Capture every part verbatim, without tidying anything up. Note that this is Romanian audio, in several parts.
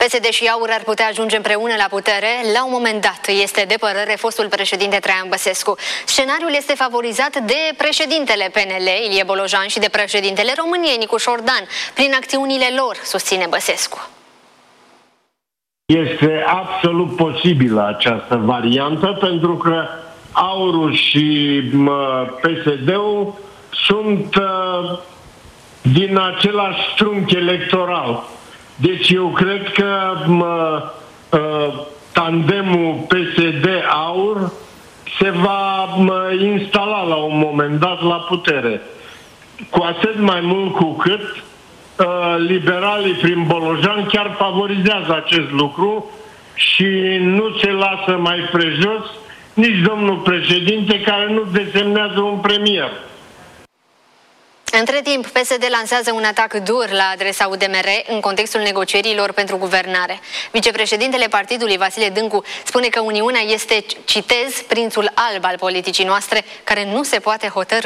P S D și AUR ar putea ajunge împreună la putere la un moment dat, este de părere fostul președinte Traian Băsescu. Scenariul este favorizat de președintele P N L, Ilie Bolojan, și de președintele României, Nicu Șordan, prin acțiunile lor, susține Băsescu. Este absolut posibilă această variantă, pentru că AUR-ul și P S D-ul sunt uh, din același trunchi electoral. Deci eu cred că uh, uh, tandemul P S D-AUR se va uh, instala la un moment dat la putere. Cu atât mai mult cu cât uh, liberalii prin Bolojan chiar favorizează acest lucru și nu se lasă mai prejos nici domnul președinte, care nu desemnează un premier. Între timp, P S D lansează un atac dur la adresa U D M R în contextul negocierilor pentru guvernare. Vicepreședintele partidului, Vasile Dâncu, spune că Uniunea este, citez, prințul alb al politicii noastre, care nu se poate hotărî.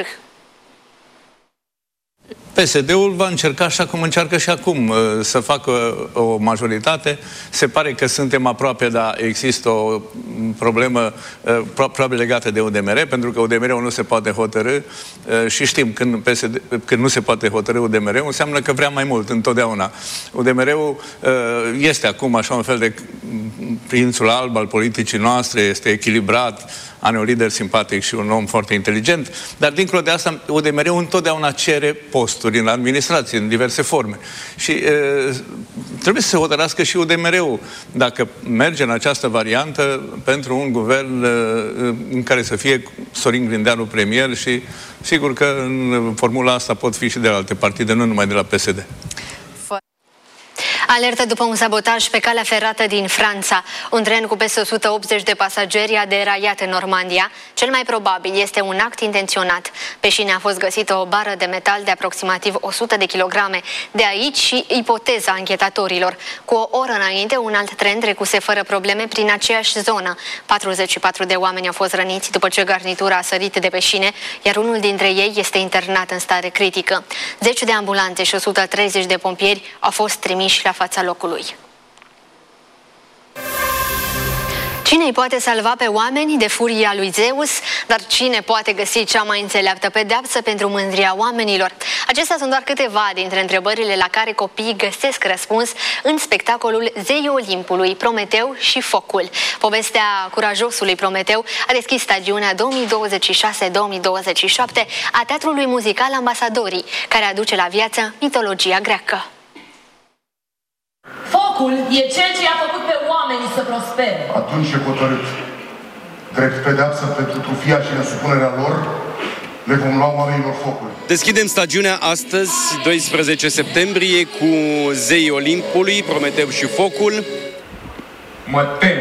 P S D-ul va încerca, așa cum încearcă și acum, să facă o majoritate. Se pare că suntem aproape, dar există o problemă probabil legată de U D M R, pentru că U D M R-ul nu se poate hotărî și știm când, P S D, când nu se poate hotărî U D M R-ul, înseamnă că vrea mai mult întotdeauna. U D M R-ul este acum așa un fel de prințul alb al politicii noastre, este echilibrat, are un lider simpatic și un om foarte inteligent, dar dincolo de asta, U D M R-ul întotdeauna cere posturi în administrație, în diverse forme. Și e, trebuie să se hotărască și U D M R-ul dacă merge în această variantă pentru un guvern e, în care să fie Sorin Grindeanu premier și sigur că în formula asta pot fi și de la alte partide, nu numai de la P S D. Alertă după un sabotaj pe calea ferată din Franța. Un tren cu peste o sută optzeci de pasageri a deraiat în Normandia. Cel mai probabil este un act intenționat. Pe șine a fost găsită o bară de metal de aproximativ o sută de kilograme. De aici și ipoteza anchetatorilor. Cu o oră înainte, un alt tren trecuse fără probleme prin aceeași zonă. patruzeci și patru de oameni au fost răniți după ce garnitura a sărit de pe șine, iar unul dintre ei este internat în stare critică. Zeci de ambulanțe și o sută treizeci de pompieri au fost trimiși la fața locului. Cine îi poate salva pe oameni de furia lui Zeus? Dar cine poate găsi cea mai înțeleaptă pedeapsă pentru mândria oamenilor? Acestea sunt doar câteva dintre întrebările la care copiii găsesc răspuns în spectacolul Zeii Olimpului, Prometeu și Focul. Povestea curajosului Prometeu a deschis stagiunea două mii douăzeci și șase două mii douăzeci și șapte a Teatrului Muzical Ambasadorii, care aduce la viață mitologia greacă. Focul e cel ce a făcut pe oamenii să prospere. Atunci e hotărât. Drept pedeapsă pentru trufia și nesupunerea lor, le vom lua oamenilor focul. Deschidem stagiunea astăzi, doisprezece septembrie, cu Zeii Olimpului, Prometeu și Focul. Mă tem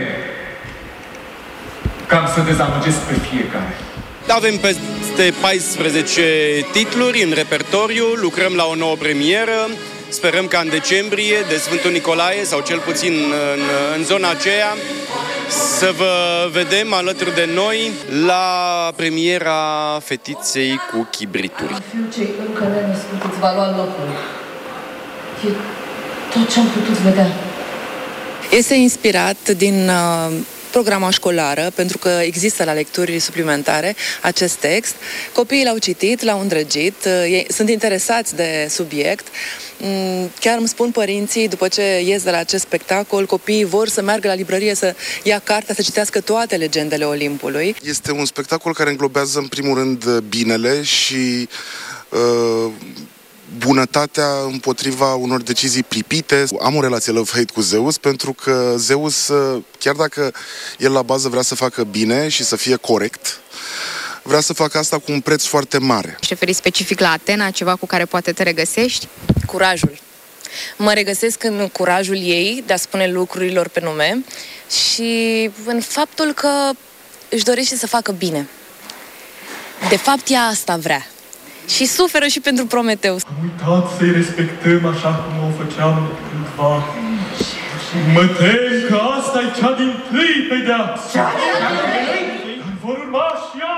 că am să dezamăgesc pe fiecare. Avem peste paisprezece titluri în repertoriu, lucrăm la o nouă premieră. Sperăm ca în decembrie, de Sfântul Nicolae, sau cel puțin în, în zona aceea, să vă vedem alături de noi la premiera Fetiței cu chibrituri. Fiul cei încă nenăscut îți va lua locul. E tot ce am putut vedea. Este inspirat din uh, programa școlară, pentru că există la lecturi suplimentare acest text. Copiii l-au citit, l-au îndrăgit, ei sunt interesați de subiect. Chiar îmi spun părinții, după ce ies de la acest spectacol, copiii vor să meargă la librărie să ia cartea, să citească toate legendele Olimpului. Este un spectacol care înglobează în primul rând binele și uh, bunătatea împotriva unor decizii pripite. Am o relație love-hate cu Zeus, pentru că Zeus, chiar dacă el la bază vrea să facă bine și să fie corect, vrea să facă asta cu un preț foarte mare. Și referi specific la Atena, ceva cu care poate te regăsești? Curajul. Mă regăsesc în curajul ei de a spune lucrurilor pe nume și în faptul că își dorește să facă bine. De fapt, ea asta vrea. Și suferă și pentru Prometeu. Am uitat să-i respectăm așa cum o făceam cândva. Mă tem că asta e cea din tâi pedeapsă. Cea din tâi? Dar vor urma și